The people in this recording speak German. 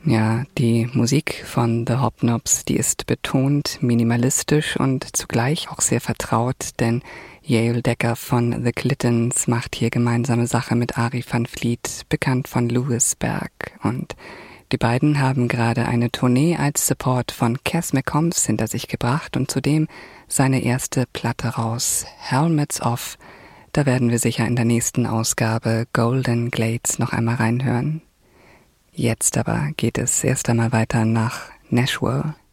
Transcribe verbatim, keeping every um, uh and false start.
Ja, die Musik von The Hopknops, die ist betont minimalistisch und zugleich auch sehr vertraut, denn Yael Decker von The Clintons macht hier gemeinsame Sache mit Ari van Vliet, bekannt von Louisberg. Und die beiden haben gerade eine Tournee als Support von Cass McCombs hinter sich gebracht und zudem seine erste Platte raus, Helmets Off. Da werden wir sicher in der nächsten Ausgabe Golden Glades noch einmal reinhören. Jetzt aber geht es erst einmal weiter nach Nashville.